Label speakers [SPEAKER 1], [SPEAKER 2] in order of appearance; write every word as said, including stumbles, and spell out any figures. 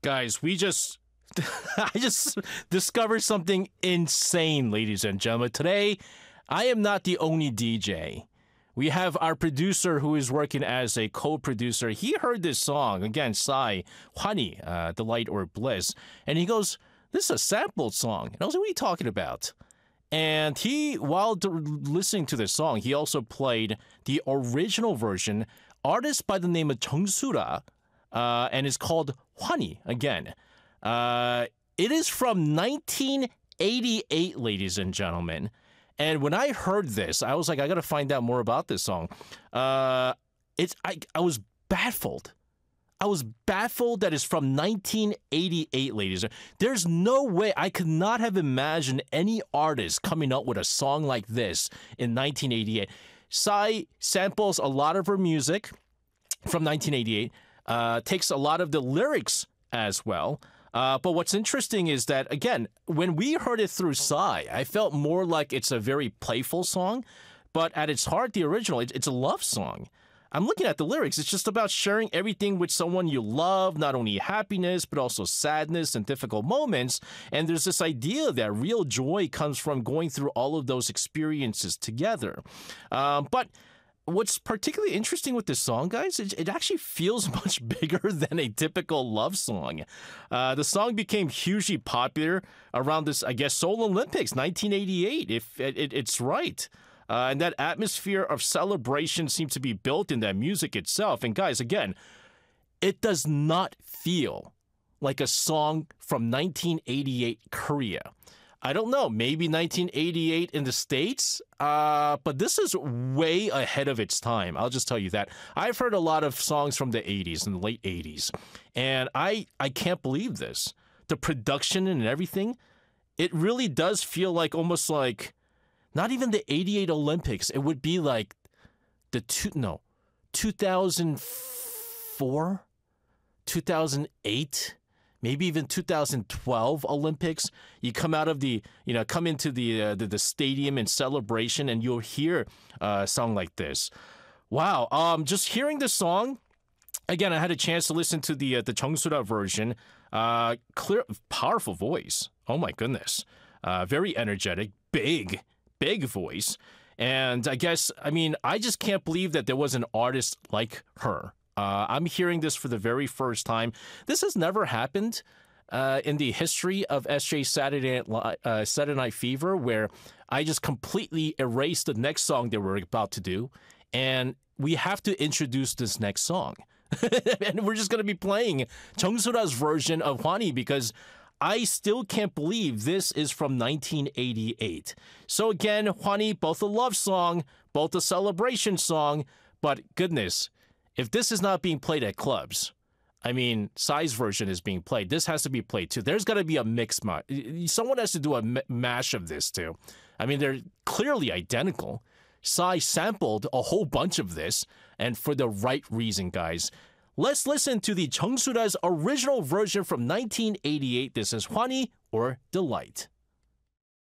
[SPEAKER 1] Guys, we just I just discovered something insane, ladies and gentlemen. Today, I am not the only D J. We have our producer who is working as a co-producer. He heard this song, again, Psy, Hwani, uh, Delight or Bliss, and he goes, this is a sampled song. And I was like, what are you talking about? And he, while d- listening to this song, he also played the original version, artist by the name of Chung Sura, uh, and it's called Hwani, again. Uh, it is from nineteen eighty-eight, ladies and gentlemen. And when I heard this, I was like, I got to find out more about this song. Uh, it's I, I was baffled. I was baffled that it's from nineteen eighty-eight, ladies. There's no way I could not have imagined any artist coming up with a song like this in nineteen eighty-eight. Psy samples a lot of her music from nineteen eighty-eight, uh, takes a lot of the lyrics as well. Uh, but what's interesting is that, again, when we heard it through Psy, I felt more like it's a very playful song. But at its heart, the original, it, it's a love song. I'm looking at the lyrics. It's just about sharing everything with someone you love, not only happiness, but also sadness and difficult moments. And there's this idea that real joy comes from going through all of those experiences together. Um, but what's particularly interesting with this song, guys, it, it actually feels much bigger than a typical love song. Uh, the song became hugely popular around this, I guess, Seoul Olympics, nineteen eighty-eight, if it, it, it's right. Uh, and that atmosphere of celebration seems to be built in that music itself. And guys, again, it does not feel like a song from nineteen eighty-eight Korea. I don't know, maybe nineteen eighty-eight in the States, uh, but this is way ahead of its time. I'll just tell you that. I've heard a lot of songs from the eighties and the late eighties, and I, I can't believe this. The production and everything, it really does feel like almost like not even the eighty-eight Olympics. It would be like the two, no, two thousand four, two thousand eight. Maybe even two thousand twelve Olympics. You come out of the, you know, come into the uh, the, the stadium in celebration, and you'll hear uh, a song like this. Wow! Um, just hearing the song, again, I had a chance to listen to the uh, the Chung Sura version. Uh, clear, powerful voice. Oh my goodness! Uh, very energetic, big, big voice. And I guess, I mean, I just can't believe that there was an artist like her. Uh, I'm hearing this for the very first time. This has never happened uh, in the history of S J Saturday Night, uh, Saturday Night Fever, where I just completely erased the next song that we're about to do, and we have to introduce this next song. And we're just going to be playing Chung Sura's version of Hwani because I still can't believe this is from nineteen eighty-eight. So again, Hwani, both a love song, both a celebration song, but goodness, if this is not being played at clubs, I mean, Psy's version is being played. This has to be played too. There's got to be a mix. Ma- Someone has to do a m- mash of this too. I mean, they're clearly identical. Psy sampled a whole bunch of this, and for the right reason, guys. Let's listen to the Chung Sura's original version from nineteen eighty-eight. This is Hwani or Delight.